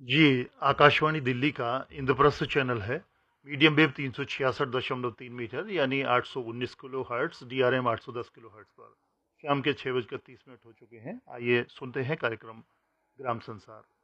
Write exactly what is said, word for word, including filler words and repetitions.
जी, आकाशवाणी दिल्ली का इंद्रप्रस्थ चैनल है। Medium wave तीन सौ छियासठ दशमलव तीन मीटर यानी आठ सौ उन्नीस किलोहर्ट्ज़, डीआरएम आठ सौ दस किलोहर्ट्ज़ पर शाम के छह बजकर तीस मिनट हो चुके हैं। आइए सुनते हैं कार्यक्रम ग्राम संसार।